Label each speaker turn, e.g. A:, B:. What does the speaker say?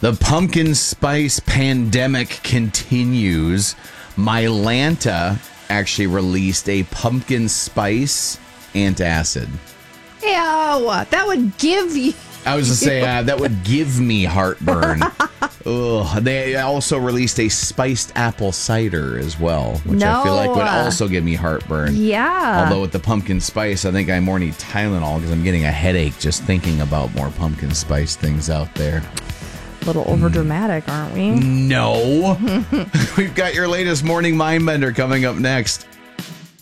A: The pumpkin spice pandemic continues. Mylanta actually released a pumpkin spice antacid.
B: Ew, that would give you...
A: I was going to say, that would give me heartburn. Ugh. They also released a spiced apple cider as well, which I feel like would also give me heartburn.
B: Yeah.
A: Although with the pumpkin spice, I think I more need Tylenol because I'm getting a headache just thinking about more pumpkin spice things out there.
B: A little overdramatic, aren't we?
A: No. We've got your latest Morning Mindbender coming up next.